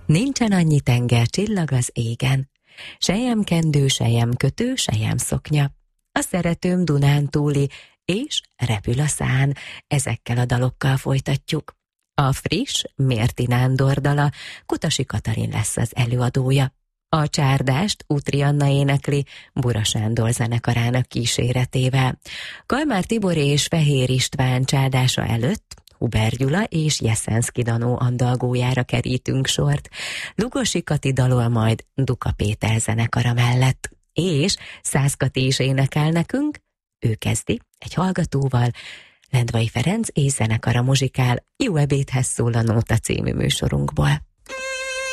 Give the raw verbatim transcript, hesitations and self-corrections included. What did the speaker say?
Nincsen annyi tenger csillag az égen, selyemkendő, selyemkötő, selyemszoknya. A szeretőm Dunántúli, és repül a szán. Ezekkel a dalokkal folytatjuk. A friss Mérti Nándor dala, Kutasi Katalin lesz az előadója. A csárdást Útri Anna énekli Bura Sándor zenekarának kíséretével. Kalmár Tibor és Fehér István csádása előtt Huber Gyula és Jeszenszky Danó andalgójára kerítünk sort. Lugosi Kati dalol majd Duka Péter zenekara mellett. És Szász Kati is énekel nekünk, ő kezdi egy hallgatóval, Lendvai Ferenc és zenekara muzsikál Jó ebédhez szól a Nóta című műsorunkból.